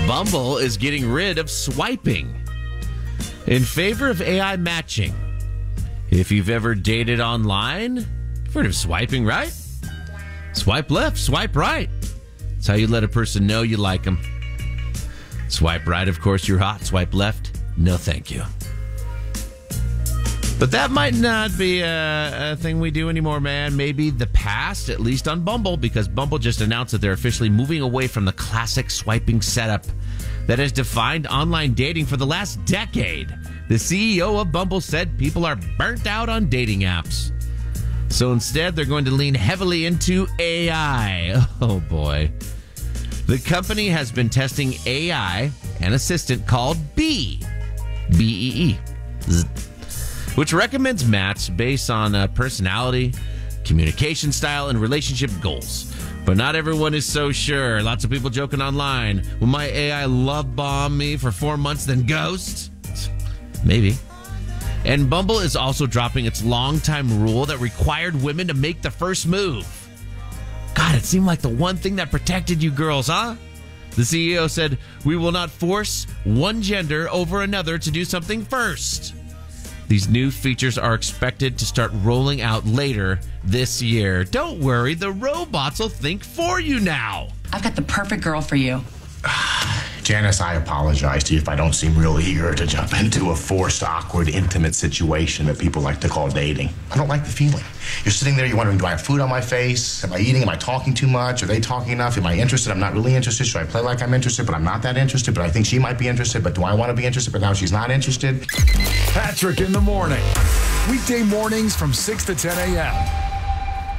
Bumble is getting rid of swiping in favor of AI matching. If you've ever dated online, you've heard of swiping, right? Swipe left, swipe right. It's how you let a person know you like them. Swipe right, of course, you're hot. Swipe left, no thank you. But that might not be a thing we do anymore, man. Maybe the past, at least on Bumble, because Bumble just announced that they're officially moving away from the classic swiping setup that has defined online dating for the last decade. The CEO of Bumble said people are burnt out on dating apps. So instead, they're going to lean heavily into AI. Oh, boy. The company has been testing AI, an assistant called Bee, B-E-E, which recommends matches based on personality, communication style, and relationship goals. But not everyone is so sure. Lots of people joking online. Will my AI love bomb me for 4 months, then ghost? Maybe. And Bumble is also dropping its longtime rule that required women to make the first move. God, it seemed like the one thing that protected you girls, huh? The CEO said, "We will not force one gender over another to do something first." These new features are expected to start rolling out later this year. Don't worry, the robots will think for you now. I've got the perfect girl for you. Janice, I apologize to you if I don't seem real eager to jump into a forced, awkward, intimate situation that people like to call dating. I don't like the feeling. You're sitting there, you're wondering, do I have food on my face? Am I eating? Am I talking too much? Are they talking enough? Am I interested? I'm not really interested. Should I play like I'm interested, but I'm not that interested? But I think she might be interested, but do I want to be interested? But now she's not interested? Patrick in the morning. Weekday mornings from 6 to 10 a.m.